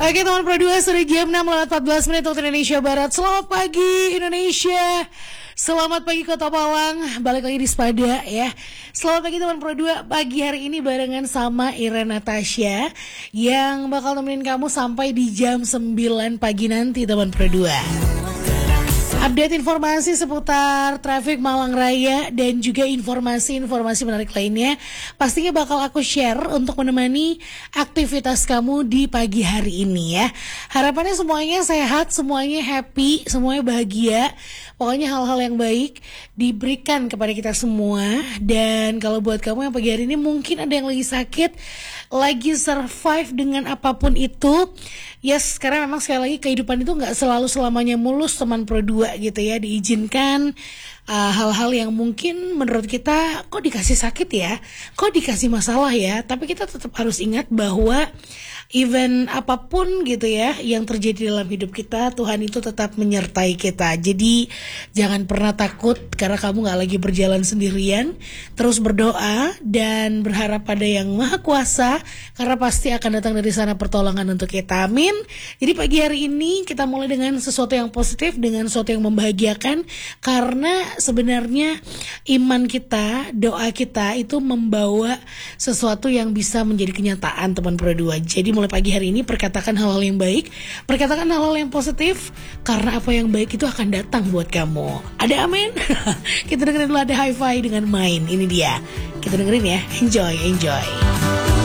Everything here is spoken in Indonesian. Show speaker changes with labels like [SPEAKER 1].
[SPEAKER 1] Oke teman Pro 2, sudah jam 6:14 waktu Indonesia Barat. Selamat pagi Indonesia. Selamat pagi Kota Pawang. Balik lagi di Spada ya. Selamat pagi teman Pro 2. Pagi hari ini barengan sama Ira Natasha yang bakal nemenin kamu sampai di jam 9 pagi nanti teman Pro 2. Update informasi seputar traffic Malang Raya dan juga informasi-informasi menarik lainnya pastinya bakal aku share untuk menemani aktivitas kamu di pagi hari ini ya. Harapannya semuanya sehat, semuanya happy, semuanya bahagia. Pokoknya hal-hal yang baik diberikan kepada kita semua. Dan kalau buat kamu yang pagi hari ini mungkin ada yang lagi sakit, lagi survive dengan apapun itu. Yes, karena memang sekali lagi kehidupan itu gak selalu selamanya mulus teman Pro 2 gitu ya. Diizinkan hal-hal yang mungkin menurut kita kok dikasih sakit ya, kok dikasih masalah ya. Tapi kita tetap harus ingat bahwa even apapun gitu ya yang terjadi dalam hidup kita, Tuhan itu tetap menyertai kita. Jadi jangan pernah takut karena kamu gak lagi berjalan sendirian. Terus berdoa dan berharap pada yang Maha Kuasa, karena pasti akan datang dari sana pertolongan untuk kita. Amin. Jadi pagi hari ini kita mulai dengan sesuatu yang positif, dengan sesuatu yang membahagiakan. Karena sebenarnya iman kita, doa kita itu membawa sesuatu yang bisa menjadi kenyataan teman Pro 2. Jadi mulai pagi hari ini perkatakan hal-hal yang baik, perkatakan hal-hal yang positif, karena apa yang baik itu akan datang buat kamu. Ada amin? Kita dengerin dulu, ada hi-fi dengan Main. Ini dia, kita dengerin ya. Enjoy.